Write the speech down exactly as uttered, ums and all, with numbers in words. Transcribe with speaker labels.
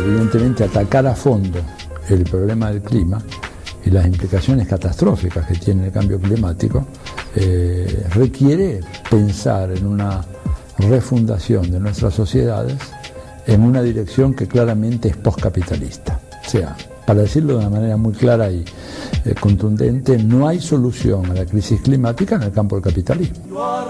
Speaker 1: Evidentemente, atacar a fondo el problema del clima y las implicaciones catastróficas que tiene el cambio climático eh, requiere pensar en una refundación de nuestras sociedades en una dirección que claramente es postcapitalista. O sea, para decirlo de una manera muy clara y eh, contundente, no hay solución a la crisis climática en el campo del capitalismo.